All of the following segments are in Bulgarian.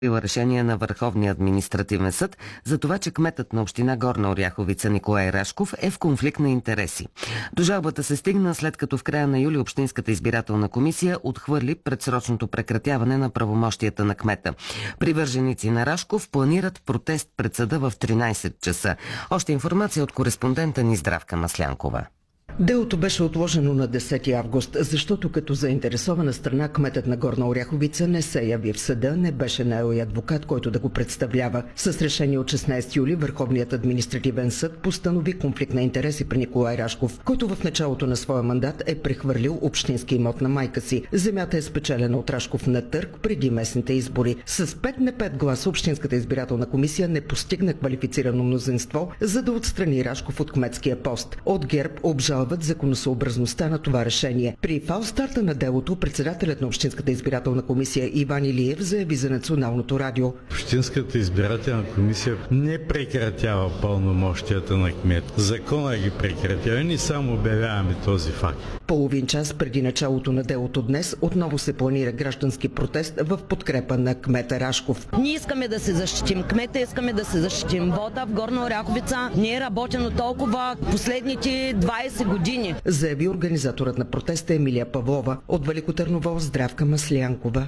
решение на Върховния административен съд за това, че кметът на община Горна Оряховица Николай Рашков е в конфликт на интереси. До жалбата се стигна след като в края на юли Общинската избирателна комисия отхвърли предсрочното прекратяване на правомощията на кмета. Привърженици на Рашков планират протест пред съда в 13 часа. Още информация от кореспондента ни Здравка Маслянкова. Делото беше отложено на 10 август, защото като заинтересована страна кметът на Горна Оряховица не се яви в съда, не беше наел и адвокат, който да го представлява. С решение от 16 юли Върховният административен съд постанови конфликт на интереси при Николай Рашков, който в началото на своя мандат е прехвърлил общински имот на майка си. Земята е спечелена от Рашков на търг преди местните избори. С 5 на 5 гласа Общинската избирателна комисия не постигна квалифицирано мнозинство, за да отстрани Рашков от кметския пост. От ГЕРБ обжалват законосъобразността на това решение. При фалстарта на делото председателят на Общинската избирателна комисия Иван Илиев заяви за Националното радио: Общинската избирателна комисия не прекратява пълномощията на кмет. Закона ги прекратява, ние само обявяваме този факт. Половин час преди началото на делото днес отново се планира граждански протест в подкрепа на кмета Рашков. Ние искаме да се защитим кмета, искаме да се защитим вода в Горна Оряховица. Не е работено толкова последните 20 години. Заяви организаторът на протеста Емилия Павлова. От Велико Търново Здравка Маслянкова.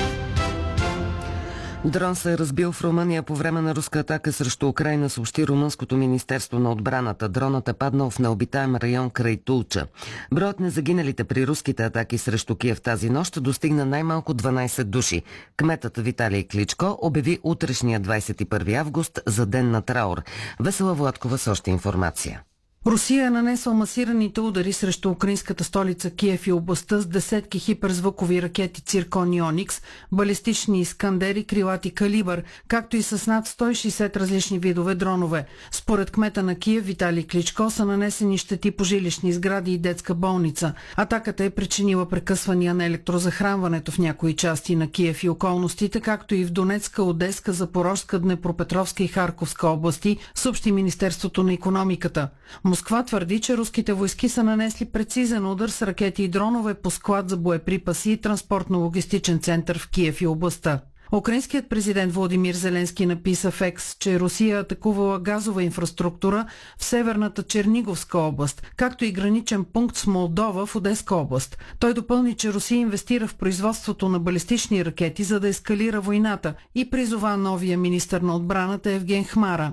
Дрон се е разбил в Румъния по време на руска атака срещу Украйна, съобщи Румънското министерство на отбраната. Дронът е паднал в необитаем район край Тулча. Броят на загиналите при руските атаки срещу Киев тази нощ достигна най-малко 12 души. Кметът Виталий Кличко обяви утрешния 21 август за ден на траур. Весела Владкова с още информация. Русия е нанесла масираните удари срещу украинската столица Киев и областта с десетки хиперзвукови ракети Циркон и Оникс, балистични Искандери, крилати Калибър, както и с над 160 различни видове дронове. Според кмета на Киев Виталий Кличко са нанесени щети по жилищни сгради и детска болница. Атаката е причинила прекъсвания на електрозахранването в някои части на Киев и околностите, както и в Донецка, Одеска, Запорожска, Днепропетровска и Харковска области, съобщи Министерството на икономиката. Москва твърди, че руските войски са нанесли прецизен удар с ракети и дронове по склад за боеприпаси и транспортно-логистичен център в Киев и областта. Украинският президент Володимир Зеленски написа в Екс, че Русия атакувала газова инфраструктура в северната Черниговска област, както и граничен пункт с Молдова в Одеска област. Той допълни, че Русия инвестира в производството на балистични ракети, за да ескалира войната, и призова новия министър на отбраната Евген Хмара.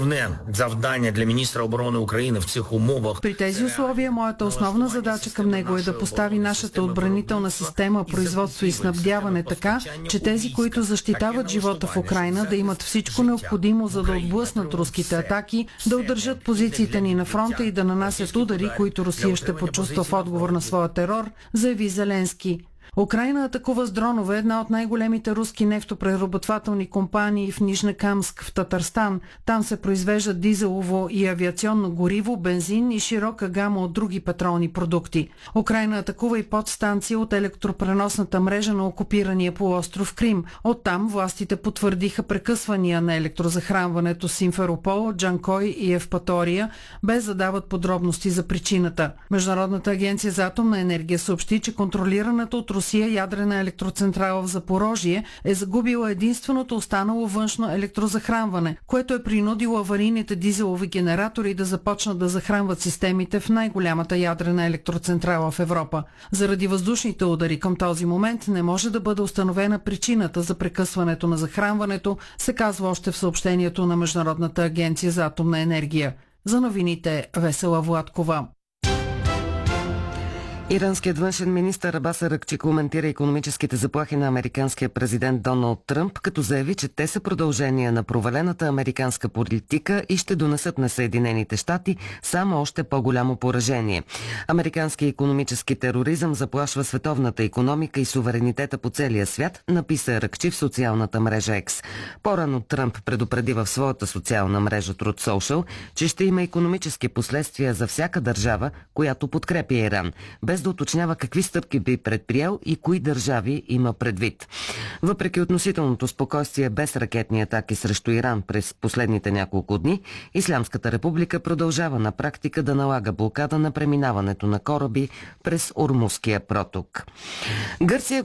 При тези условия моята основна задача към него е да постави нашата отбранителна система, производство и снабдяване така, че тези, които защитават живота в Украйна, да имат всичко необходимо, за да отблъснат руските атаки, да удържат позициите ни на фронта и да нанасят удари, които Русия ще почувства в отговор на своя терор, заяви Зеленски. Украйна атакува с дронове една от най-големите руски нефтопреработвателни компании в Нижнекамск в Татарстан. Там се произвеждат дизелово и авиационно гориво, бензин и широка гама от други петролни продукти. Украйна атакува и подстанция от електропреносната мрежа на окупирания полуостров Крим. Оттам властите потвърдиха прекъсвания на електрозахранването Симферопол, Джанкой и Евпатория, без да дават подробности за причината. Международната агенция за атомна енергия съобщи, че контролираната от Русия ядрена електроцентрала в Запорожие е загубила единственото останало външно електрозахранване, което е принудило аварийните дизелови генератори да започнат да захранват системите в най-голямата ядрена електроцентрала в Европа. Заради въздушните удари към този момент не може да бъде установена причината за прекъсването на захранването, се казва още в съобщението на Международната агенция за атомна енергия. За новините Весела Владкова. Иранският външен министър Абас Аракчи коментира икономическите заплахи на американския президент Доналд Тръмп, като заяви, че те са продължение на провалената американска политика и ще донесат на Съединените щати само още по-голямо поражение. Американският икономически тероризъм заплашва световната икономика и суверенитета по целия свят, написа Аракчи в социалната мрежа X. По-рано Тръмп предупреди в своята социална мрежа Truth Social, че ще има икономически последствия за всяка държава, която подкрепя Иран, без да уточнява какви стъпки би предприел и кои държави има предвид. Въпреки относителното спокойствие без ракетни атаки срещу Иран през последните няколко дни, Ислямската република продължава на практика да налага блокада на преминаването на кораби през Ормузския проток. Гърция